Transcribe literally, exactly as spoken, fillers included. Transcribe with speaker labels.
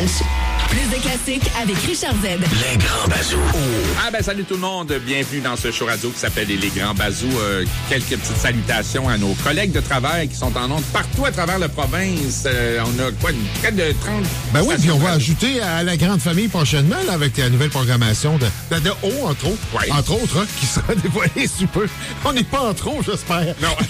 Speaker 1: H. Plus de classiques avec Richard Z.
Speaker 2: Les Grands Bazous.
Speaker 3: Ah ben salut tout le monde, bienvenue dans ce show radio qui s'appelle Les Grands Bazous. Euh, quelques petites salutations à nos collègues de travail qui sont en ondes partout à travers la province. Euh, on a quoi, une près de trente...
Speaker 4: Ben oui, puis on va ajouter à la grande famille prochainement là, avec la nouvelle programmation de, de, de haut, entre autres,
Speaker 3: ouais.
Speaker 4: entre autres, hein, qui sera dévoilée sous peu. On n'est pas en trop, j'espère.
Speaker 3: Non.